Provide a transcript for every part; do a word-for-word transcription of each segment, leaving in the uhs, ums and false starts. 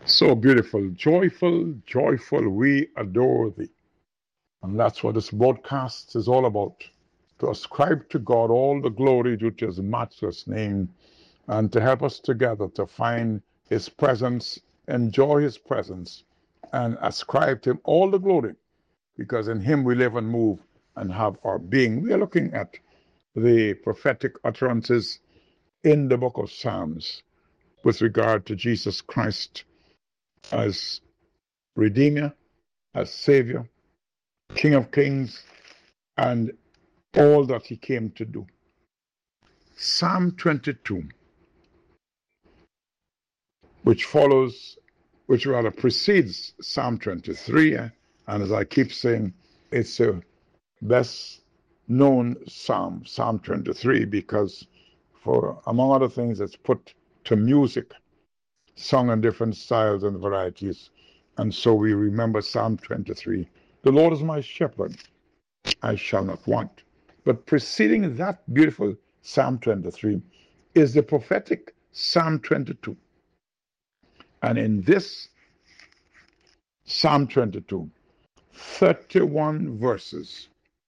So beautiful, joyful, joyful, we adore thee. And that's what this broadcast is all about. To ascribe to God all the glory due to his matchless name, and to help us together to find his presence, enjoy his presence, and ascribe to him all the glory, because in him we live and move and have our being. We are looking at the prophetic utterances in the book of Psalms with regard to Jesus Christ as Redeemer, as Savior, King of Kings, and all that he came to do. Psalm twenty-two, which follows, which rather precedes Psalm twenty-three, and as I keep saying, it's the best known psalm, Psalm twenty-three, because for, among other things, it's put to music, sung in different styles and varieties. And so we remember Psalm twenty-three. The Lord is my shepherd, I shall not want. But preceding that beautiful Psalm twenty-three is the prophetic Psalm twenty-two. And in this Psalm twenty-two, thirty-one verses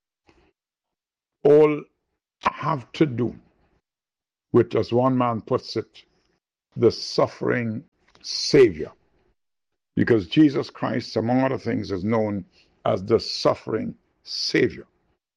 all have to do with, as one man puts it, the suffering Savior. Because Jesus Christ, among other things, is known as the suffering Savior.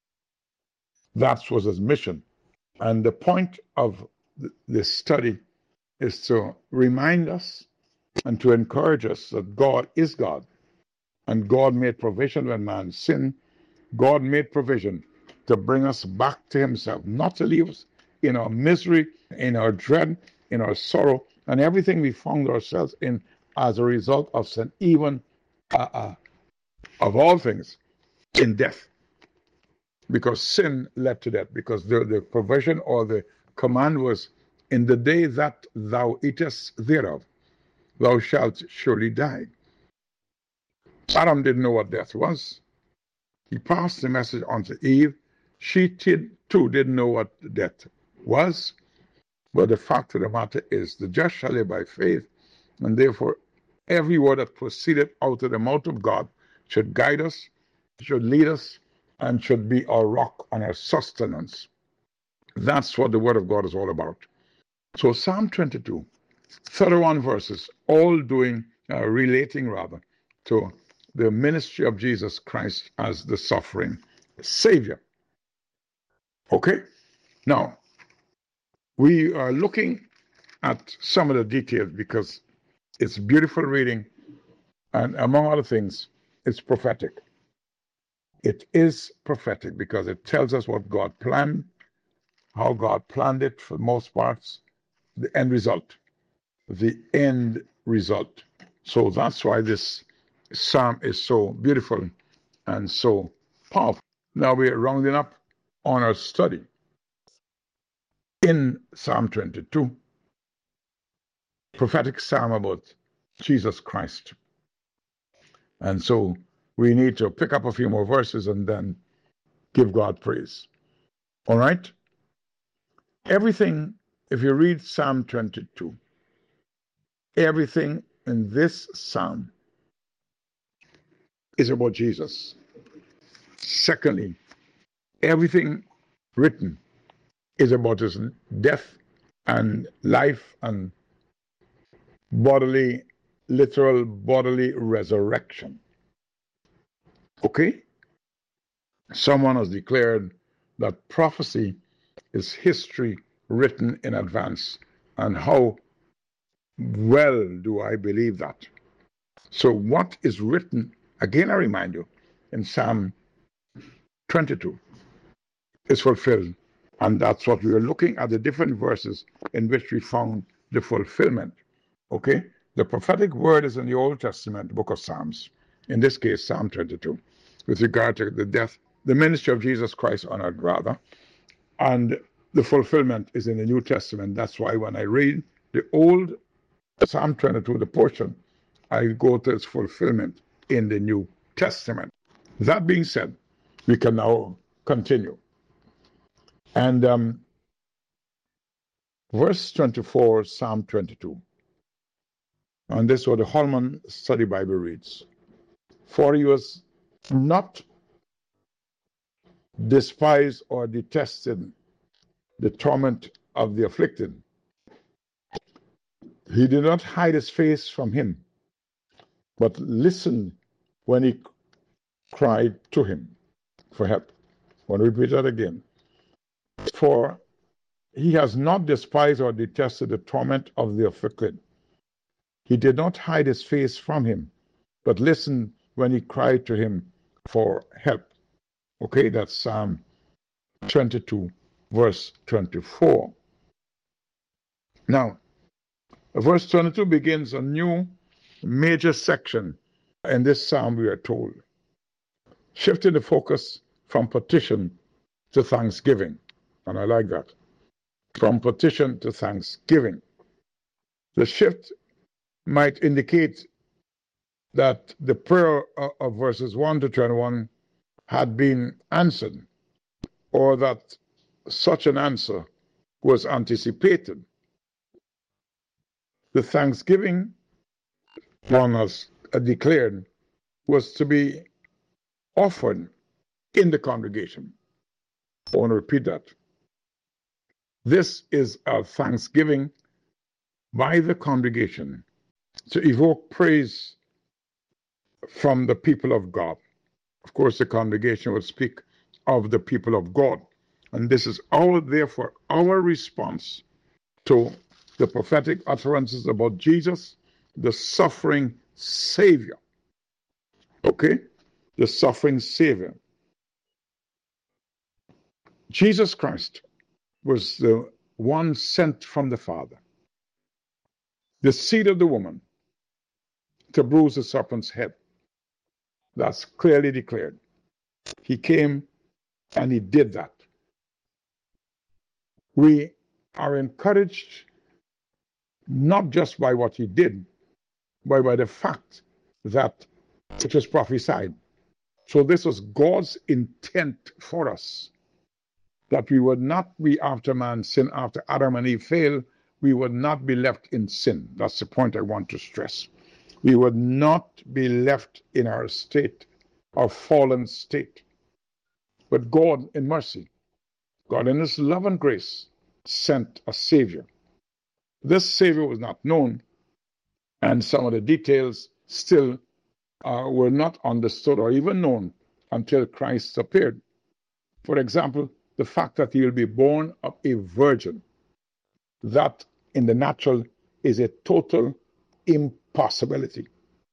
That was his mission. And the point of this study is to remind us and to encourage us that God is God. And God made provision when man sinned. God made provision to bring us back to himself, not to leave us in our misery, in our dread, in our sorrow, and everything we found ourselves in as a result of sin, even uh, uh, of all things, in death. Because sin led to death, because the, the provision or the command was, in the day that thou eatest thereof, thou shalt surely die. Adam didn't know what death was. He passed the message on to Eve. She too didn't know what death was. But the fact of the matter is, the just shall live by faith, and therefore every word that proceeded out of the mouth of God should guide us, should lead us, and should be our rock and our sustenance. That's what the word of God is all about. So Psalm twenty-two, thirty-one verses, all doing, uh, relating rather, to the ministry of Jesus Christ as the suffering Savior. Okay? Now, we are looking at some of the details because it's beautiful reading, and among other things, it's prophetic. It is prophetic because it tells us what God planned, how God planned it for the most parts, the end result. The end result. So that's why this psalm is so beautiful and so powerful. Now we're rounding up on our study in Psalm twenty-two, prophetic psalm about Jesus Christ. And so we need to pick up a few more verses and then give God praise. All right? Everything, if you read Psalm twenty-two, everything in this psalm is about Jesus. Secondly, everything written is about his death and life and bodily, literal bodily resurrection. Okay? Someone has declared that prophecy is history written in advance. And how well do I believe that? So, what is written, again, I remind you, in Psalm twenty-two is fulfilled. And that's what we are looking at, the different verses in which we found the fulfillment. Okay? The prophetic word is in the Old Testament, the book of Psalms. In this case, Psalm twenty-two, with regard to the death, the ministry of Jesus Christ on earth, rather. And the fulfillment is in the New Testament. That's why when I read the Old Psalm twenty-two, the portion, I go to its fulfillment in the New Testament. That being said, we can now continue. And um, verse twenty-four, Psalm twenty-two. And this is what the Holman Study Bible reads. For he was not despised or detested the torment of the afflicted. He did not hide his face from him, but listened when he cried to him for help. I want to repeat that again. For he has not despised or detested the torment of the afflicted. He did not hide his face from him, but listened when he cried to him for help. Okay, that's Psalm twenty-two, verse twenty-four. Now, verse twenty-two begins a new major section in this psalm, we are told, shifting the focus from petition to thanksgiving. And I like that. From petition to thanksgiving. The shift might indicate that the prayer of verses one to twenty-one had been answered, or that such an answer was anticipated. The thanksgiving, one has declared, was to be offered in the congregation. I want to repeat that. This is a thanksgiving by the congregation to evoke praise from the people of God. Of course, the congregation will speak of the people of God. And this is our, therefore, our response to the prophetic utterances about Jesus, the suffering Savior. Okay? The suffering Savior. Jesus Christ was the one sent from the Father, the seed of the woman, to bruise the serpent's head. That's clearly declared. He came and he did that. We are encouraged not just by what he did, but by the fact that it was prophesied. So this was God's intent for us, that we would not be after man's sin, after Adam and Eve failed, we would not be left in sin. That's the point I want to stress. We would not be left in our state, our fallen state. But God in mercy, God in his love and grace, sent a Savior. This Savior was not known, and some of the details still uh, were not understood or even known until Christ appeared. For example, the fact that he will be born of a virgin. That in the natural is a total impossibility.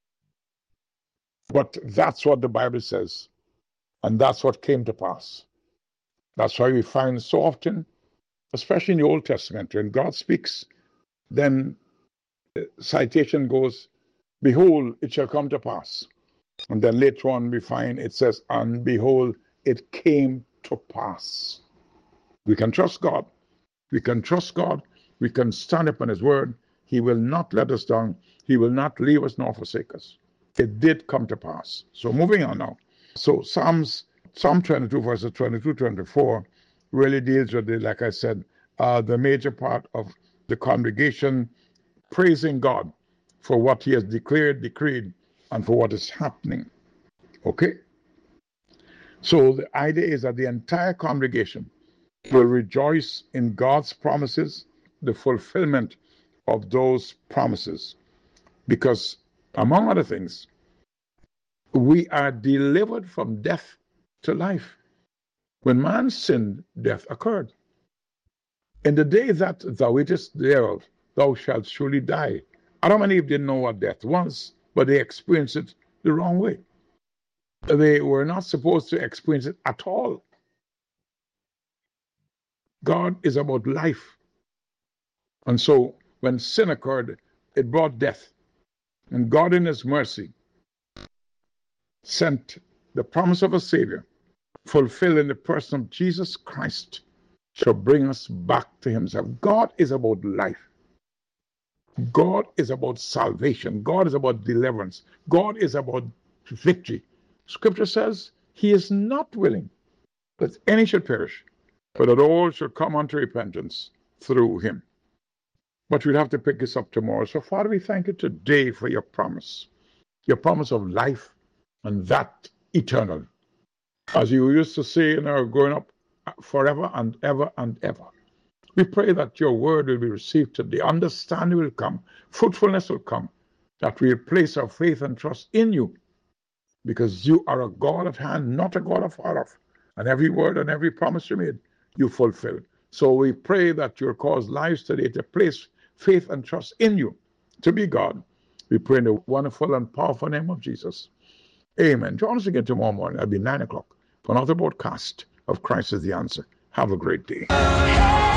But that's what the Bible says, and that's what came to pass. That's why we find so often, especially in the Old Testament, when God speaks, then the citation goes, behold, it shall come to pass. And then later on we find it says, and behold, it came to pass. We can trust God. We can trust God. We can stand upon his word. He will not let us down. He will not leave us nor forsake us. It did come to pass. So moving on now. So Psalms, Psalm twenty-two, verses twenty-two, twenty-four really deals with, the, like I said, uh, the major part of the congregation praising God for what he has declared, decreed, and for what is happening. Okay? So the idea is that the entire congregation will rejoice in God's promises, the fulfillment of those promises. Because, among other things, we are delivered from death to life. When man sinned, death occurred. In the day that thou eatest thereof, thou shalt surely die. Adam and Eve didn't know what death was, but they experienced it the wrong way. They were not supposed to experience it at all. God is about life. And so when sin occurred, it brought death. And God in his mercy sent the promise of a Savior, fulfilled in the person of Jesus Christ, to bring us back to himself. God is about life. God is about salvation. God is about deliverance. God is about victory. Scripture says he is not willing that any should perish, but that all should come unto repentance through him. but we'll have to pick this up tomorrow. So, Father, we thank you today for your promise, your promise of life, and that eternal. As you used to say, you know, growing up, forever and ever and ever. We pray that your word will be received today. Understanding will come. Fruitfulness will come. That we'll place our faith and trust in you, because you are a God at hand, not a God afar off. And every word and every promise you made, you fulfill. So we pray that you'll cause lives today to place faith and trust in you, to be God. We pray in the wonderful and powerful name of Jesus. Amen. Join us again tomorrow morning. It'll be nine o'clock for another broadcast of Christ is the Answer. Have a great day.